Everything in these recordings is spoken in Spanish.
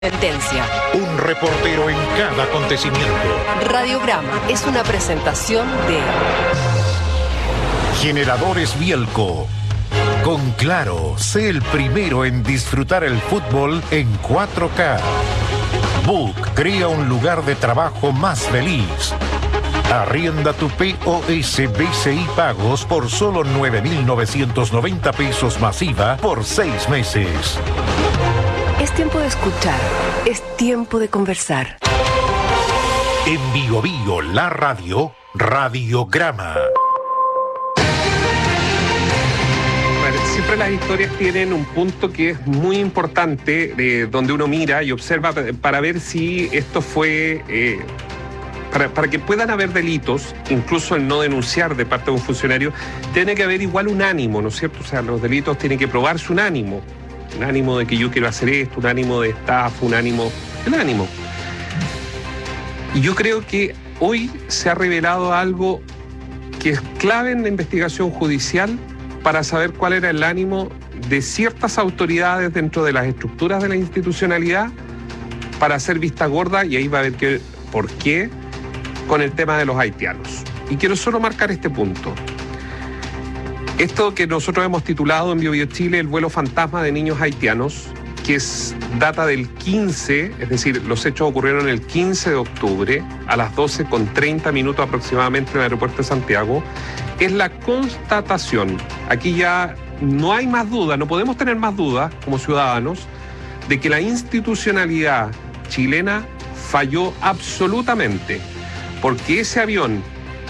Tendencia. Un reportero en cada acontecimiento. Radiograma es una presentación de Generadores Bielco. Con Claro, sé el primero en disfrutar el fútbol en 4K. Book crea un lugar de trabajo más feliz. Arrienda tu POS BCI Pagos por solo 9.990 pesos masiva por 6 meses. Es tiempo de escuchar, es tiempo de conversar. En Bio Bio, la radio, Radiograma. Siempre las historias tienen un punto que es muy importante, donde uno mira y observa para ver si esto fue... Para que puedan haber delitos, incluso el no denunciar de parte de un funcionario, tiene que haber igual un ánimo, ¿no es cierto? O sea, los delitos tienen que probarse un ánimo de que yo quiero hacer esto, un ánimo de estafa, el ánimo. Y yo creo que hoy se ha revelado algo que es clave en la investigación judicial para saber cuál era el ánimo de ciertas autoridades dentro de las estructuras de la institucionalidad para hacer vista gorda, y ahí va a ver por qué, con el tema de los haitianos. Y quiero solo marcar este punto. Esto que nosotros hemos titulado en Bio Bio Chile el vuelo fantasma de niños haitianos, que data del 15, es decir, los hechos ocurrieron el 15 de octubre a las 12:30 aproximadamente en el aeropuerto de Santiago, es la constatación, aquí ya no hay más duda, no podemos tener más dudas como ciudadanos, de que la institucionalidad chilena falló absolutamente, porque ese avión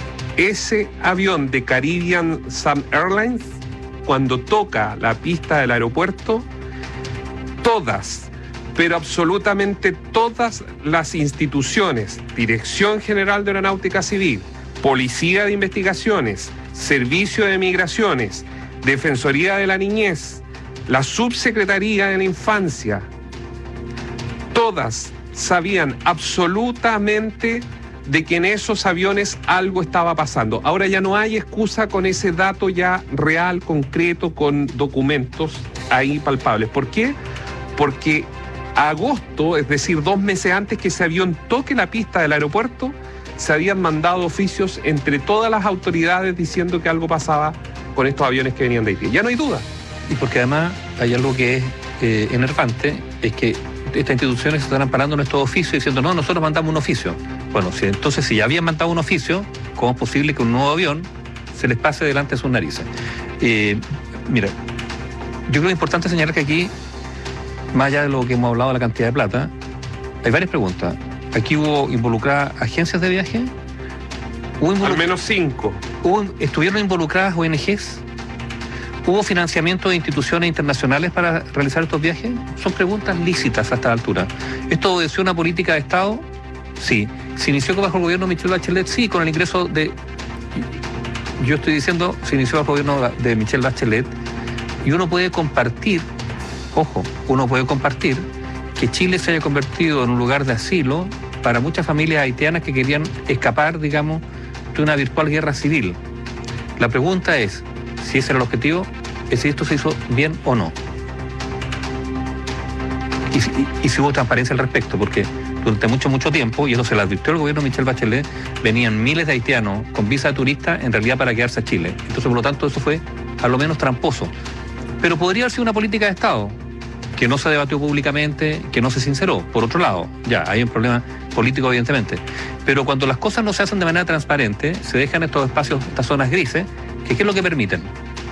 de Caribbean Sun Airlines, cuando toca la pista del aeropuerto, todas, pero absolutamente todas las instituciones, Dirección General de Aeronáutica Civil, Policía de Investigaciones, Servicio de Migraciones, Defensoría de la Niñez, la Subsecretaría de la Infancia, todas sabían absolutamente de que en esos aviones algo estaba pasando. Ahora ya no hay excusa con ese dato ya real, concreto, con documentos ahí palpables. ¿Por qué? Porque a agosto, es decir, 2 meses antes que ese avión toque la pista del aeropuerto, se habían mandado oficios entre todas las autoridades diciendo que algo pasaba con estos aviones que venían de Haití. Ya no hay duda. Y porque además hay algo que es enervante, es que estas instituciones se están amparando en estos oficios diciendo, no, nosotros mandamos un oficio. Bueno, entonces si ya habían mandado un oficio, ¿cómo es posible que un nuevo avión se les pase delante de sus narices? Mira, yo creo que es importante señalar que aquí, más allá de lo que hemos hablado de la cantidad de plata, hay varias preguntas. Aquí hubo involucradas agencias de viaje. Al menos 5. ¿Estuvieron involucradas ONGs? ¿Hubo financiamiento de instituciones internacionales para realizar estos viajes? Son preguntas lícitas a esta altura. ¿Esto obedeció una política de Estado? Sí. ¿Se inició bajo el gobierno de Michelle Bachelet? Sí, con el ingreso de... Yo estoy diciendo, se inició bajo el gobierno de Michelle Bachelet, y uno puede compartir, que Chile se haya convertido en un lugar de asilo para muchas familias haitianas que querían escapar, digamos, de una virtual guerra civil. La pregunta es, si ese era el objetivo, es si esto se hizo bien o no. Y si hubo transparencia al respecto, porque durante mucho tiempo, y eso se le advirtió al gobierno de Michelle Bachelet, venían miles de haitianos con visa de turista en realidad para quedarse a Chile. Entonces, por lo tanto, eso fue a lo menos tramposo. Pero podría haber sido una política de Estado, que no se debatió públicamente, que no se sinceró. Por otro lado, ya hay un problema político, evidentemente. Pero cuando las cosas no se hacen de manera transparente, se dejan estos espacios, estas zonas grises, que ¿qué es lo que permiten?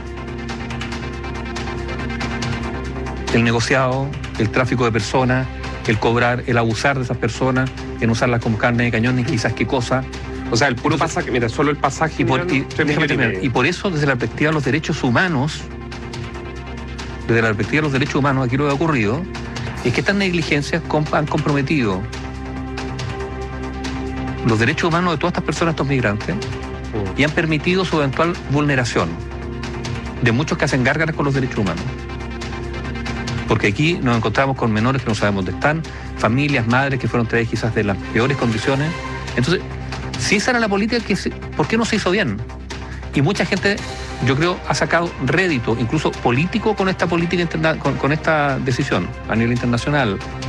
El negociado, el tráfico de personas, el cobrar, el abusar de esas personas, en usarlas como carne de cañón y quizás qué cosa. O sea, el puro pasaje, mira, solo el pasaje... Y por eso, desde la perspectiva de los derechos humanos, aquí lo que ha ocurrido es que estas negligencias han comprometido los derechos humanos de todas estas personas, estos migrantes, y han permitido su eventual vulneración de muchos que hacen gárgaras con los derechos humanos. Porque aquí nos encontramos con menores que no sabemos dónde están, familias, madres que fueron traídas quizás de las peores condiciones. Entonces, si esa era la política, ¿por qué no se hizo bien? Y mucha gente, yo creo, ha sacado rédito, incluso político, con esta política con esta decisión a nivel internacional.